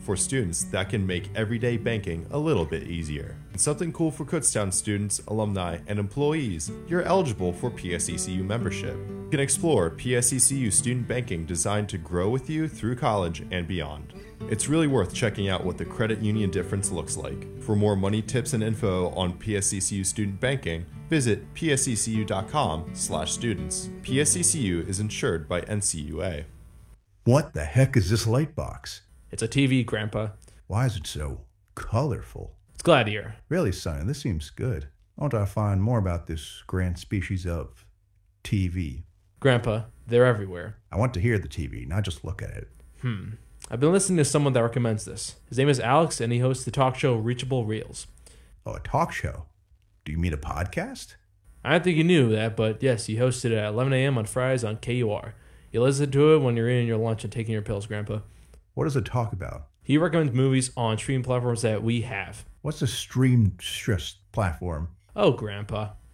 for students that can make everyday banking a little bit easier. And something cool for Kutztown students, alumni, and employees, you're eligible for PSECU membership. You can explore PSECU student banking designed to grow with you through college and beyond. It's really worth checking out what the credit union difference looks like. For more money tips and info on PSECU student banking, visit psecU.com/students. PSECU is insured by NCUA. What the heck is this light box? It's a TV, Grandpa. Why is it so colorful? It's Gladiator. Really, Sonny, this seems good. I want to find more about this grand species of TV. Grandpa, they're everywhere. I want to hear the TV, not just look at it. I've been listening to someone that recommends this. His name is Alex, and he hosts the talk show Reachable Reels. Oh, a talk show? Do you mean a podcast? I don't think you knew that, but yes, he hosted it at 11 a.m. on Fridays on KUR. You listen to it when you're eating your lunch and taking your pills, Grandpa. What does it talk about? He recommends movies on streaming platforms that we have. What's a stream stress platform? Oh, Grandpa.